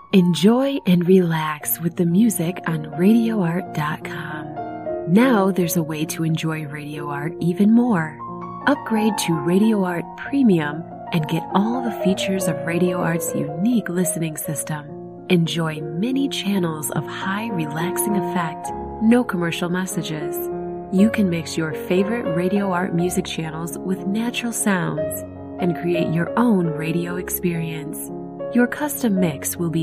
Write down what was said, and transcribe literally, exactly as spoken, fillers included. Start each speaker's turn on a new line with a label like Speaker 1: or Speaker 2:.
Speaker 1: Enjoy and relax with the music on radio art dot com. Now there's a way to enjoy Radio Art even more. Upgrade to Radio Art Premium and get all the features of Radio Art's unique listening system. Enjoy many channels of high relaxing effect, no commercial messages. You can mix your favorite Radio Art music channels with natural sounds and create your own radio experience. Your custom mix will be